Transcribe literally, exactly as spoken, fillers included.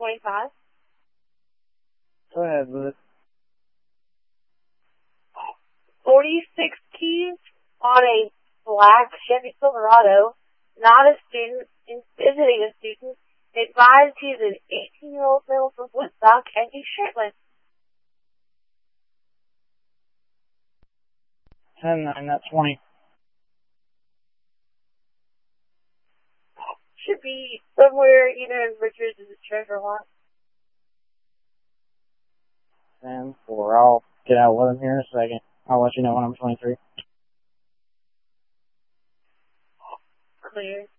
twenty-five. Go ahead, Liz. forty-six keys on a black Chevy Silverado, not a student, is visiting a student, advised he's an eighteen-year-old male from Woodstock and he's shirtless. ten nine, that's twenty. Should be somewhere either in Richards or the treasure lot. ten four, I'll get out with him here in a second. I'll let you know when I'm twenty-three. Clear.